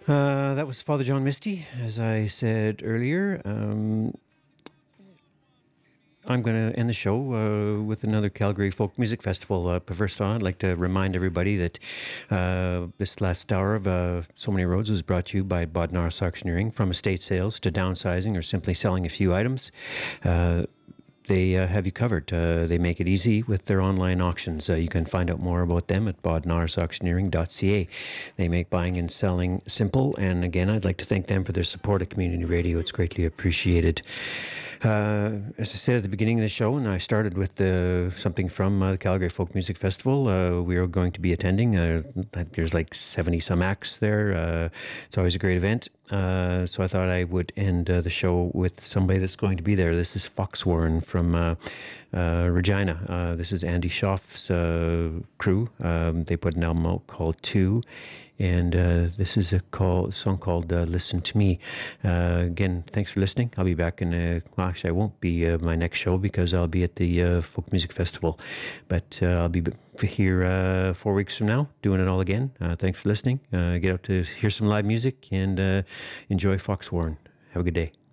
That was Father John Misty, as I said earlier. I'm going to end the show with another Calgary Folk Music Festival. But first on, I'd like to remind everybody that this last hour of So Many Roads was brought to you by Bodnar Auctioneering. From estate sales to downsizing or simply selling a few items, they have you covered. They make it easy with their online auctions. You can find out more about them at bodnarsauctioneering.ca. They make buying and selling simple. And again, I'd like to thank them for their support of community radio. It's greatly appreciated. As I said at the beginning of the show, and I started with something from the Calgary Folk Music Festival, we are going to be attending. There's like 70 some acts there. It's always a great event. So I thought I would end the show with somebody that's going to be there. This is Foxwarren from Regina. This is Andy Schaaf's crew. They put an album out called Two. And this is a song called Listen to Me. Again, thanks for listening. I'll be back well, actually, I won't be my next show because I'll be at the Folk Music Festival. But I'll be here 4 weeks from now, doing it all again. Thanks for listening. Get out to hear some live music and enjoy Foxwarren. Have a good day.